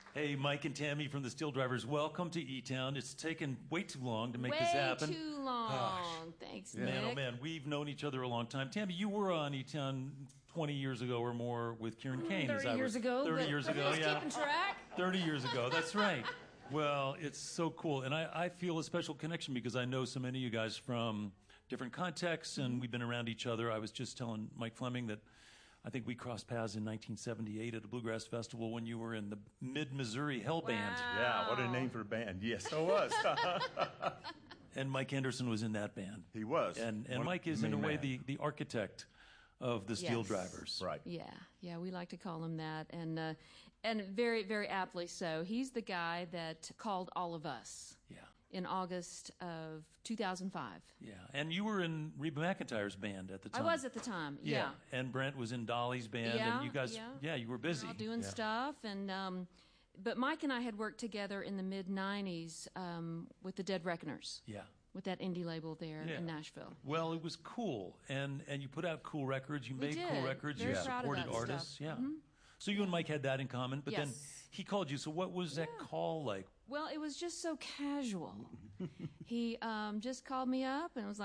Hey, Mike and Tammy from the Steel Drivers, welcome to E-Town. It's taken way too long to make Way this happen. too long. Thanks, Nick. Man, oh man, we've known each other a long time. Tammy, you were on E-Town 20 years ago or more with Kieran Kane. 30 years ago. 30 years ago, yeah. Keeping track. 30 years ago, that's right. Well, it's so cool. And I feel a special connection because I know so many of you guys from different contexts, and we've been around each other. I was just telling Mike Fleming that I think we crossed paths in 1978 at a bluegrass festival when you were in the Mid-Missouri Hell Band. Yeah, what a name for a band. Yes, I was. And Mike Anderson was in that band. He was. And Mike is, in a way, the architect of the Steel Yes. Drivers. Right. Yeah, we like to call him that, and very, very aptly so. He's the guy that called all of us. Yeah. In August of 2005. Yeah. And you were in Reba McEntire's band at the time. I was at the time, yeah. And Brent was in Dolly's band, Yeah, and you guys, yeah. you were busy. All doing stuff, and but Mike and I had worked together in the mid-'90s with the Dead Reckoners. Yeah. With that indie label there in Nashville. Well, it was cool, and you put out cool records. You made did. cool records. Very You proud of supported that artists. stuff. Yeah. Mm-hmm. So you and Mike had that in common, but Yes. then he called you. So what was that call like? Well, it was just so casual. He just called me up and was like,